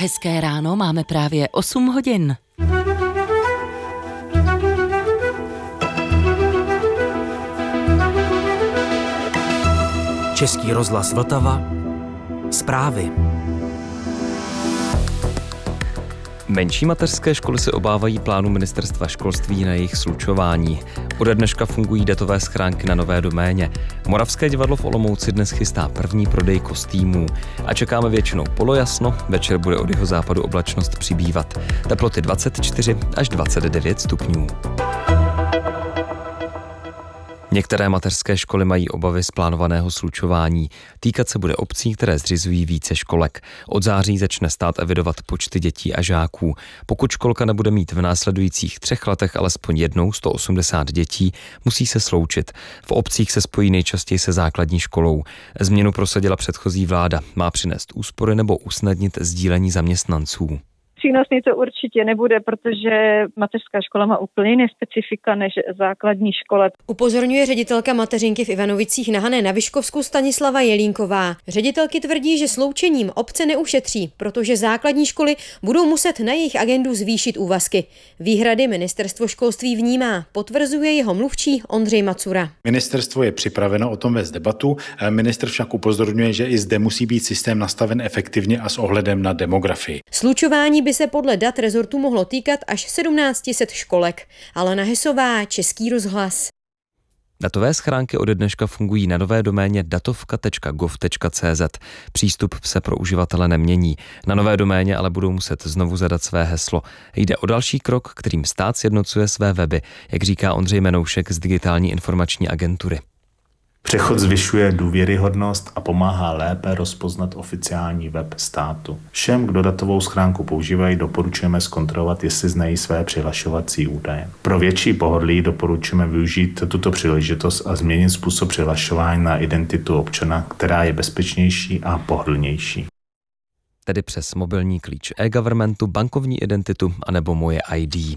Hezké ráno, máme právě 8 hodin. Český rozhlas Vltava. Zprávy. Menší mateřské školy se obávají plánu ministerstva školství na jejich slučování. Ode dneška fungují datové schránky na nové doméně. Moravské divadlo v Olomouci dnes chystá první prodej kostýmů. A čekáme většinou polojasno, večer bude od jihozápadu oblačnost přibývat. Teploty 24 až 29 stupňů. Některé mateřské školy mají obavy z plánovaného slučování. Týkat se bude obcí, které zřizují více školek. Od září začne stát evidovat počty dětí a žáků. Pokud školka nebude mít v následujících 3 letech alespoň jednou 180 dětí, musí se sloučit. V obcích se spojí nejčastěji se základní školou. Změnu prosadila předchozí vláda. Má přinést úspory nebo usnadnit sdílení zaměstnanců. Přínosný to určitě nebude, protože mateřská škola má úplně jiné specifika než základní škola. Upozorňuje ředitelka mateřinky v Ivanovicích na Hané na Vyškovsku Stanislava Jelínková. Ředitelky tvrdí, že sloučením obce neušetří, protože základní školy budou muset na jejich agendu zvýšit úvazky. Výhrady ministerstvo školství vnímá, potvrzuje jeho mluvčí Ondřej Macura. Ministerstvo je připraveno o tom vést debatu, ministr však upozorňuje, že i zde musí být systém nastaven efektivně a s ohledem na demografii. Slučování by se podle dat rezortu mohlo týkat až 1700 školek. Alena Hesová, Český rozhlas. Datové schránky ode dneška fungují na nové doméně datovka.gov.cz. Přístup se pro uživatele nemění. Na nové doméně ale budou muset znovu zadat své heslo. Jde o další krok, kterým stát sjednocuje své weby, jak říká Ondřej Menoušek z Digitální informační agentury. Přechod zvyšuje důvěryhodnost a pomáhá lépe rozpoznat oficiální web státu. Všem, kdo datovou schránku používají, doporučujeme zkontrolovat, jestli znají své přihlašovací údaje. Pro větší pohodlí doporučujeme využít tuto příležitost a změnit způsob přihlašování na identitu občana, která je bezpečnější a pohodlnější. Tedy přes mobilní klíč e-governmentu, bankovní identitu anebo Moje ID.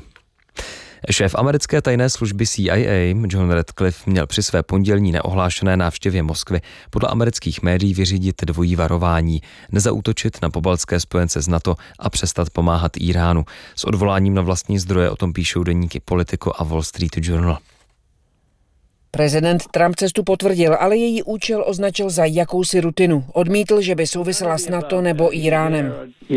Šéf americké tajné služby CIA John Ratcliffe měl při své pondělní neohlášené návštěvě Moskvy podle amerických médií vyřídit dvojí varování: nezaútočit na pobaltské spojence z NATO a přestat pomáhat Íránu. S odvoláním na vlastní zdroje o tom píšou deníky Politico a Wall Street Journal. Prezident Trump cestu potvrdil, ale její účel označil za jakousi rutinu. Odmítl, že by souvisela s NATO nebo Íránem.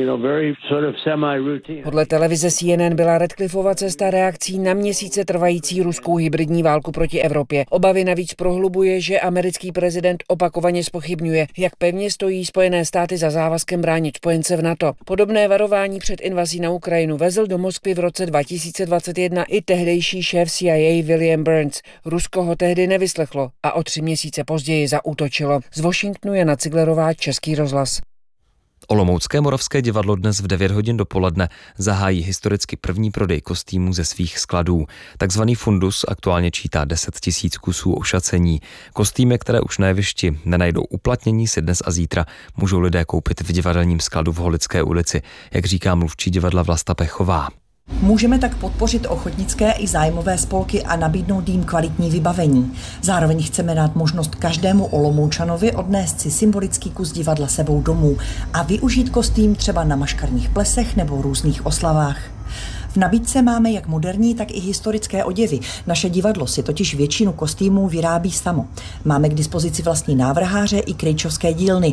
Podle televize CNN byla Ratcliffova cesta reakcí na měsíce trvající ruskou hybridní válku proti Evropě. Obavy navíc prohlubuje, že americký prezident opakovaně zpochybňuje, jak pevně stojí Spojené státy za závazkem bránit spojence v NATO. Podobné varování před invazí na Ukrajinu vezl do Moskvy v roce 2021 i tehdejší šéf CIA William Burns. Rusko ho tehdy nevyslechlo a o 3 měsíce později zaútočilo. Z Washingtonu Jana Ciglerová, Český rozhlas. Olomoucké Moravské divadlo dnes v 9 hodin dopoledne zahájí historicky první prodej kostýmů ze svých skladů. Takzvaný fundus aktuálně čítá 10 000 kusů ošacení. Kostýmy, které už na jevišti nenajdou uplatnění, si dnes a zítra můžou lidé koupit v divadelním skladu v Holické ulici, jak říká mluvčí divadla Vlasta Pechová. Můžeme tak podpořit ochotnické i zájmové spolky a nabídnout jim kvalitní vybavení. Zároveň chceme dát možnost každému Olomoučanovi odnést si symbolický kus divadla sebou domů a využít kostým třeba na maškarních plesech nebo různých oslavách. V nabídce máme jak moderní, tak i historické oděvy. Naše divadlo si totiž většinu kostýmů vyrábí samo. Máme k dispozici vlastní návrháře i krejčovské dílny.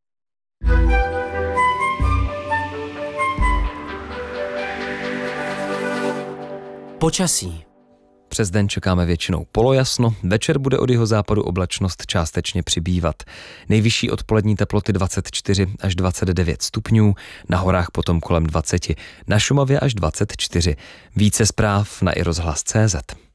Počasí. Přes den čekáme většinou polojasno, večer bude od jihozápadu oblačnost částečně přibývat. Nejvyšší odpolední teploty 24 až 29 stupňů, na horách potom kolem 20, na Šumavě až 24. Více zpráv na iRozhlas.cz.